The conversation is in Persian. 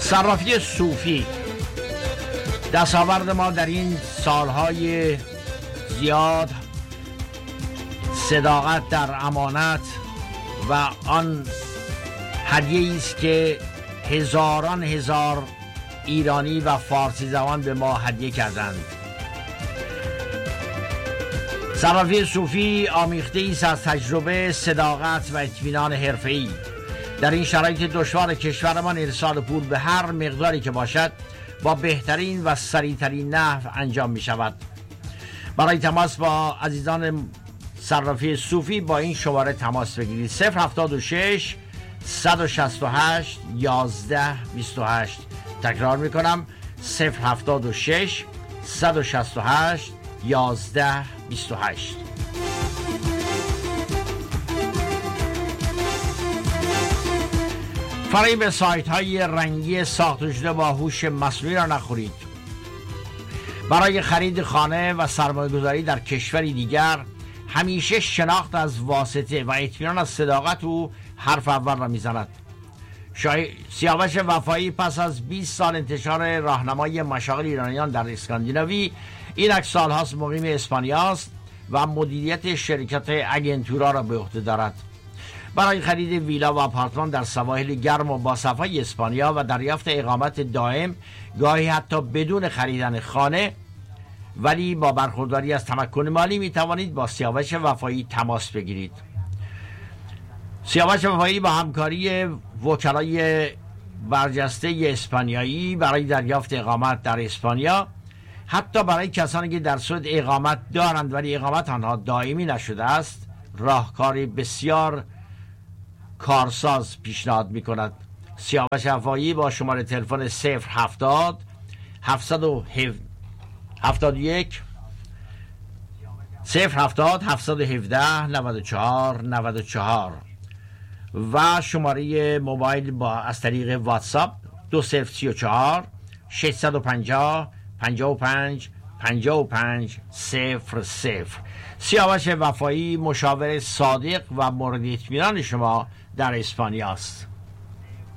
صرافی صوفی دستاورد ما در این سالهای زیاد صداقت در امانت و آن هدیه‌ای است که هزاران هزار ایرانی و فارسی زبان به ما هدیه کردند. صرافی صوفی آمیخته است از تجربه، صداقت و اطمینان حرفه‌ای. در این شرایط دشوار کشورمان ارسال پول به هر مقداری که باشد با بهترین و سریعترین نحو انجام می شود. برای تماس با عزیزان صرافی صوفی با این شماره تماس بگیرید: 076 168 11 28. تکرار می کنم: 076 168 11 28. فریب سایت های رنگی ساخته شده با هوش مصنوعی را نخورید. برای خرید خانه و سرمایه گذاری در کشوری دیگر همیشه شناخت از واسطه و اطمینان از صداقت او حرف اول را میزند. سیاوش وفایی پس از 20 سال انتشار راهنمای مشاغل ایرانیان در اسکاندیناوی اینک سالهاست مقیم اسپانیا است و مدیریت شرکت اگنتورا را به عهده دارد. برای خرید ویلا و آپارتمان در سواحل گرم و باصفای اسپانیا و دریافت اقامت دائم، گاهی حتی بدون خریدن خانه ولی با برخورداری از تمکن مالی، می توانید با سیاوش وفایی تماس بگیرید. سیاوش وفایی با همکاری وکلای برجسته اسپانیایی برای دریافت اقامت در اسپانیا، حتی برای کسانی که در سوئد اقامت دارند ولی اقامت آنها دائمی نشده است، راهکاری بسیار کارساز پیشنهاد می کند. سیاوش وفایی با شماره تلفن 070 771 717 94 94 و شماره موبایل با از طریق واتساپ 2034 650 55 55 00. سیاوش وفایی مشاور صادق و مورد اطمینان شما در اسپانیا است.